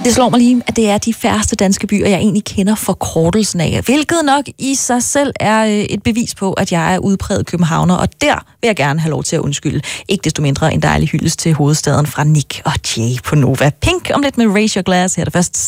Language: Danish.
Det slår mig lige, at det er de færreste danske byer, jeg egentlig kender forkortelsen af, hvilket nok i sig selv er et bevis på, at jeg er udpræget københavner, og der vil jeg gerne have lov til at undskylde. Ikke desto mindre en dejlig hyldest til hovedstaden fra Nick og Jay på Nova. Pink om lidt med Raise Your Glass her der først.